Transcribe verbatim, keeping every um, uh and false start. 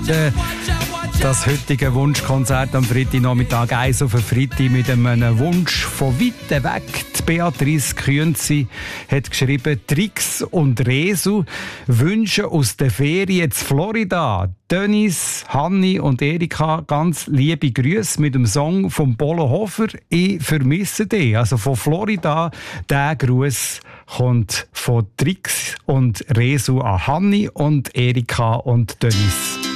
Ende. Das heutige Wunschkonzert am Freitagnachmittag, eins auf den Freitag mit einem Wunsch von weit weg. Die Beatrice Künzi hat geschrieben, Trix und Resu wünschen aus der Ferien zu Florida. Dennis, Hanni und Erika, ganz liebe Grüße mit dem Song von Polo Hofer. Ich vermisse dich. Also von Florida, der Gruß kommt von Trix und Resu an Hanni und Erika und Dennis.